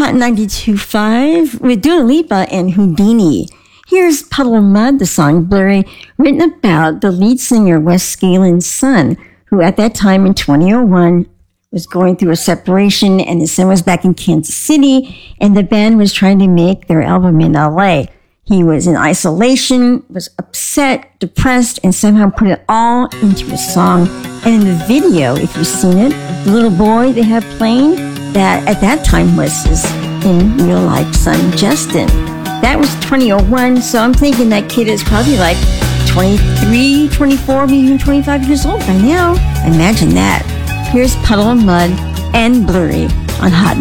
Hot 92.5 with Dua Lipa and Houdini. Here's Puddle of Mudd, the song Blurry, written about the lead singer Wes Scalen's son, who at that time in 2001 was going through a separation, and his son was back in Kansas City, and the band was trying to make their album in LA. He was in isolation, was upset, depressed, and somehow put it all into a song. And in the video, if you've seen it, the little boy they have playing, that at that time was his in real life son, Justin. That was 2001, so I'm thinking that kid is probably like 23, 24, maybe even 25 years old by now. Imagine that. Here's Puddle of Mudd and Blurry on Hot